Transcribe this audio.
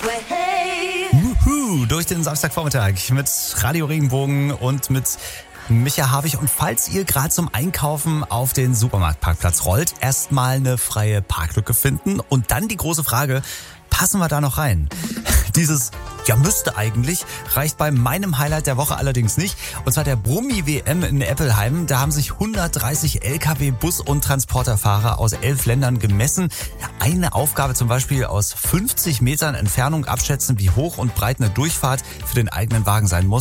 Durch den Samstagvormittag mit Radio Regenbogen und mit Micha Havig. Und falls ihr gerade zum Einkaufen auf den Supermarktparkplatz rollt, erstmal eine freie Parklücke finden und dann die große Frage, passen wir da noch rein? Dieses ja müsste eigentlich reicht bei meinem Highlight der Woche allerdings nicht. Und zwar der Brummi-WM in Eppelheim. Da haben sich 130 LKW, Bus- und Transporterfahrer aus 11 Ländern gemessen. Eine Aufgabe zum Beispiel aus 50 Metern Entfernung abschätzen, wie hoch und breit eine Durchfahrt für den eigenen Wagen sein muss.